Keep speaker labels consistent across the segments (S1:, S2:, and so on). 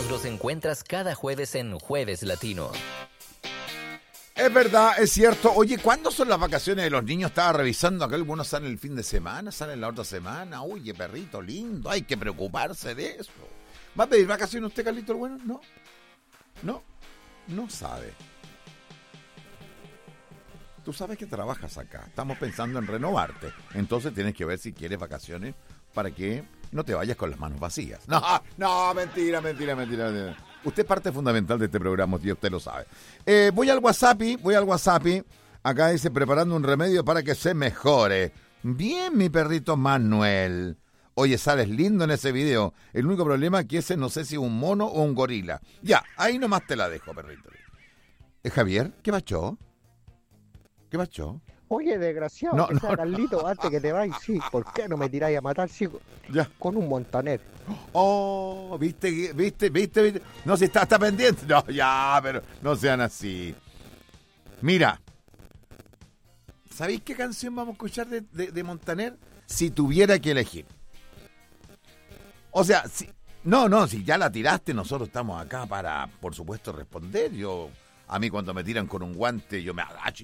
S1: los encuentras cada jueves en Jueves Latino.
S2: Es verdad, es cierto. Oye, ¿cuándo son las vacaciones de los niños? Estaba revisando acá, algunos salen el fin de semana, salen la otra semana. Oye, perrito lindo, hay que preocuparse de eso. ¿Va a pedir vacaciones usted, Carlito el Bueno? No sabe. Tú sabes que trabajas acá, estamos pensando en renovarte. Entonces tienes que ver si quieres vacaciones para que no te vayas con las manos vacías. No, mentira. Usted es parte fundamental de este programa, y usted lo sabe. Voy al WhatsApp. Acá dice, preparando un remedio para que se mejore. Bien, mi perrito Manuel. Oye, sales lindo en ese video. El único problema es que ese no sé si es un mono o un gorila. Ya, ahí nomás te la dejo, perrito. Javier, ¿qué pasó?
S3: Oye, desgraciado, Carlito, antes que te vayas, sí, ¿por qué no me tiráis a matar, sí,
S2: ya,
S3: con un Montaner?
S2: Oh, ¿viste? No, si está pendiente. No, ya, pero no sean así. Mira, ¿sabéis qué canción vamos a escuchar de Montaner? Si tuviera que elegir. O sea, si ya la tiraste, nosotros estamos acá para, por supuesto, responder. A mí cuando me tiran con un guante, yo me agacho.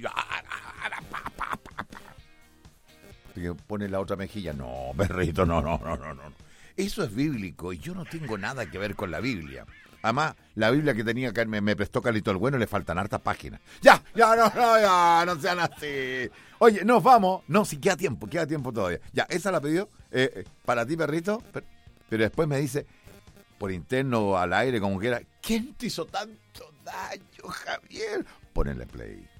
S2: Pone la otra mejilla. No, perrito, no. Eso es bíblico y yo no tengo nada que ver con la Biblia. Además, la Biblia que tenía que me prestó Carlito el Bueno, le faltan hartas páginas. Ya, no sean así. Oye, nos vamos. No, sí, queda tiempo todavía. Ya, esa la pidió para ti, perrito. Pero después me dice, por interno, al aire, como quiera, ¿quién te hizo tanto daño, Javier? Ponele play.